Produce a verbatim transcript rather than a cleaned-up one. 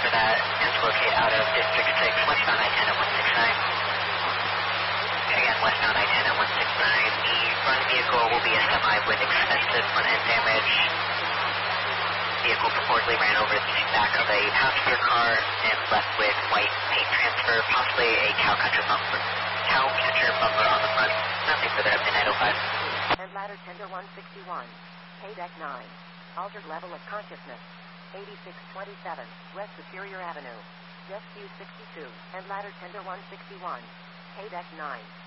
for that and to locate out of District six, westbound I ten at one six nine. Again, westbound I ten at one six nine. The run vehicle will be a semi with extensive front end damage. Vehicle purportedly ran over the back of a passenger car and left with white paint transfer, possibly a cowcatcher bumper. Cowcatcher bumper on the front. Nothing further up to nine oh five. And ladder tender one sixty-one, K deck nine. Altered level of consciousness. eighty-six twenty-seven, West Superior Avenue. Jet Q sixty-two, and ladder tender one sixty-one, K deck nine.